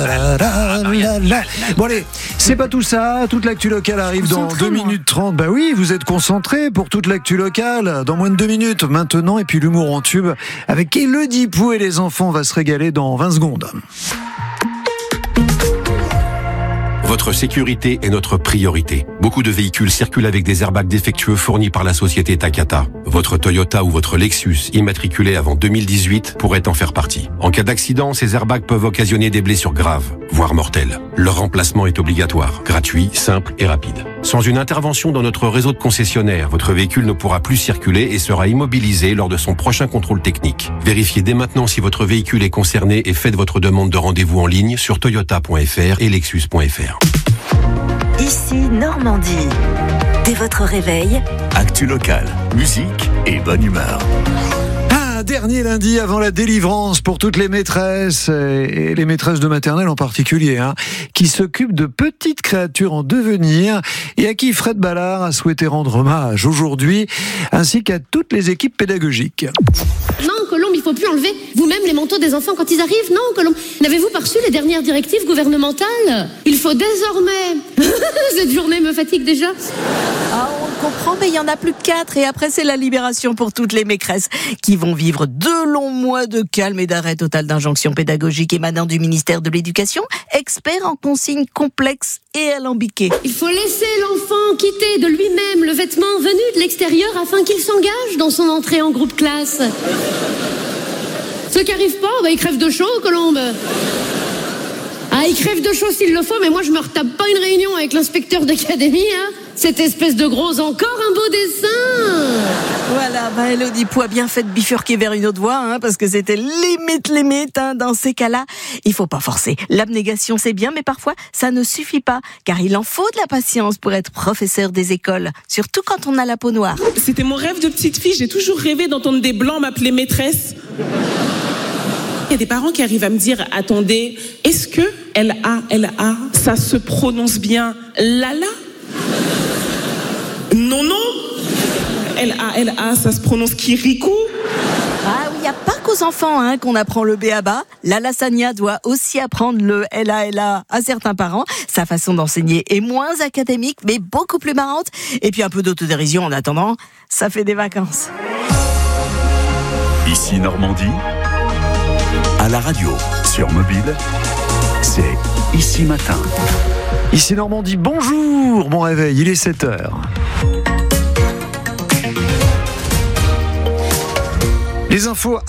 Bon allez, c'est pas tout ça, toute l'actu locale arrive dans 2 minutes 30. Bah oui, vous êtes concentrés pour toute l'actu locale dans moins de 2 minutes maintenant, et puis l'humour en tube avec Elodie Pou et les enfants, on va se régaler dans 20 secondes. Votre sécurité est notre priorité. Beaucoup de véhicules circulent avec des airbags défectueux fournis par la société Takata. Votre Toyota ou votre Lexus, immatriculé avant 2018, pourrait en faire partie. En cas d'accident, ces airbags peuvent occasionner des blessures graves, voire mortelles. Leur remplacement est obligatoire, gratuit, simple et rapide. Sans une intervention dans notre réseau de concessionnaires, votre véhicule ne pourra plus circuler et sera immobilisé lors de son prochain contrôle technique. Vérifiez dès maintenant si votre véhicule est concerné et faites votre demande de rendez-vous en ligne sur toyota.fr et lexus.fr. Ici Normandie. Dès votre réveil, actu locale, musique et bonne humeur. Dernier lundi avant la délivrance pour toutes les maîtresses, et les maîtresses de maternelle en particulier, qui s'occupent de petites créatures en devenir et à qui Fred Ballard a souhaité rendre hommage aujourd'hui, ainsi qu'à toutes les équipes pédagogiques. Non, Colombe, il faut plus enlever vous-même les manteaux des enfants quand ils arrivent. Non, Colombe, n'avez-vous pas reçu les dernières directives gouvernementales ? Il faut désormais... Cette journée me fatigue déjà. Ah, on comprend, mais il y en a plus que 4 et après c'est la libération pour toutes les maîtresses qui vont vivre 2 longs mois de calme et d'arrêt total d'injonctions pédagogiques émanant du ministère de l'Éducation, expert en consignes complexes et alambiquées. Il faut laisser l'enfant quitter de lui-même le vêtement venu de l'extérieur afin qu'il s'engage dans son entrée en groupe classe. Ceux qui arrivent pas, ils crèvent de chaud, Colombe. Ah, ils crèvent de chaud s'il le faut, mais moi je me retape pas une réunion avec l'inspecteur d'académie, Cette espèce de gros encore un beau dessin. Voilà, Elodie Pou a bien fait de bifurquer vers une autre voie, parce que c'était limite, dans ces cas-là. Il faut pas forcer. L'abnégation c'est bien, mais parfois ça ne suffit pas, car il en faut de la patience pour être professeur des écoles, surtout quand on a la peau noire. C'était mon rêve de petite fille, j'ai toujours rêvé d'entendre des blancs m'appeler maîtresse. Il y a des parents qui arrivent à me dire, attendez, est-ce que L-A, ça se prononce bien Lala ? Non. L-A, ça se prononce Kirikou. Ah oui, il n'y a pas qu'aux enfants qu'on apprend le B.A.B.A. La Lassagna doit aussi apprendre le L.A. à certains parents. Sa façon d'enseigner est moins académique, mais beaucoup plus marrante. Et puis un peu d'autodérision en attendant, ça fait des vacances. Ici Normandie, à la radio, sur mobile, c'est Ici Matin. Ici Normandie, bonjour, bon réveil, il est 7h. Les infos